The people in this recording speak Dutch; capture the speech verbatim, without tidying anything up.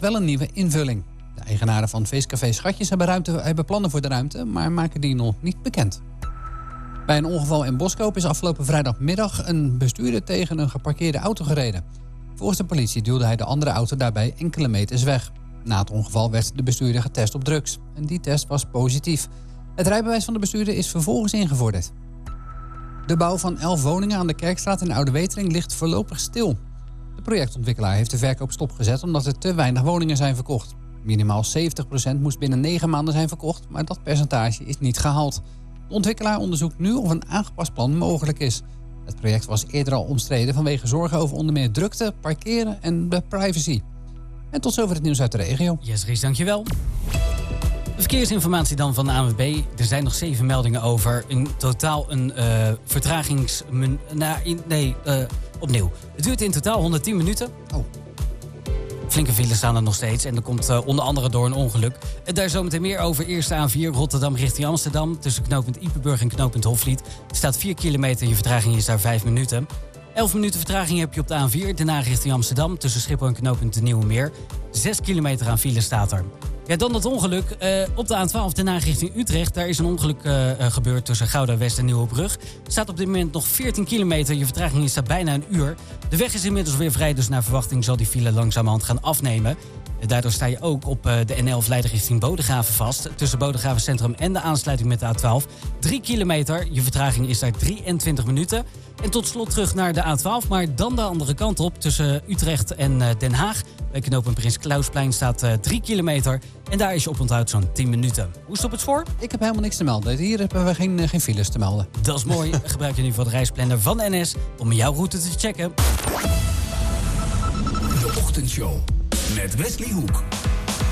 wel een nieuwe invulling. De eigenaren van feestcafé Schatjes hebben, ruimte, hebben plannen voor de ruimte, maar maken die nog niet bekend. Bij een ongeval in Boskoop is afgelopen vrijdagmiddag een bestuurder tegen een geparkeerde auto gereden. Volgens de politie duwde hij de andere auto daarbij enkele meters weg. Na het ongeval werd de bestuurder getest op drugs. En die test was positief. Het rijbewijs van de bestuurder is vervolgens ingevorderd. De bouw van elf woningen aan de Kerkstraat in Oude Wetering ligt voorlopig stil. De projectontwikkelaar heeft de verkoop stopgezet omdat er te weinig woningen zijn verkocht. Minimaal zeventig procent moest binnen negen maanden zijn verkocht, maar dat percentage is niet gehaald. De ontwikkelaar onderzoekt nu of een aangepast plan mogelijk is. Het project was eerder al omstreden vanwege zorgen over onder meer drukte, parkeren en de privacy. En tot zover het nieuws uit de regio. Yes, Ries, dankjewel. De verkeersinformatie dan van de A N W B. Er zijn nog zeven meldingen over. In totaal een uh, vertragings... Nou, in, nee, uh, opnieuw. Het duurt in totaal honderdtien minuten. Oh. Flinke files staan er nog steeds. En dat komt uh, onder andere door een ongeluk. En daar zometeen meer over. Eerste A N vier Rotterdam richting Amsterdam. Tussen knooppunt Ypenburg en knooppunt Hofvliet. Er staat vier kilometer. Je vertraging is daar vijf minuten. elf minuten vertraging heb je op de A N vier. Daarna richting Amsterdam. Tussen Schiphol en knooppunt de Nieuwe Meer. zes kilometer aan file staat er. Ja, dan dat ongeluk. Uh, op de A twaalf daarna richting Utrecht. Daar is een ongeluk uh, gebeurd tussen Gouda West en Nieuwebrug. Er staat op dit moment nog veertien kilometer. Je vertraging is daar bijna een uur. De weg is inmiddels weer vrij, dus naar verwachting zal die file langzamerhand gaan afnemen. Daardoor sta je ook op uh, de N elf Leiden richting Bodegraven vast. Tussen Bodegraven Centrum en de aansluiting met de A twaalf. drie kilometer. Je vertraging is daar drieëntwintig minuten. En tot slot terug naar de A twaalf, maar dan de andere kant op. Tussen Utrecht en uh, Den Haag. Bij knooppunt Prins Klausplein staat uh, drie kilometer. En daar is je oponthoud zo'n tien minuten. Hoe is het op het spoor? Ik heb helemaal niks te melden. Hier hebben we geen, geen files te melden. Dat is mooi. Gebruik je nu voor de reisplanner van N S om jouw route te checken. De Ochtendshow met Wesley Hoek.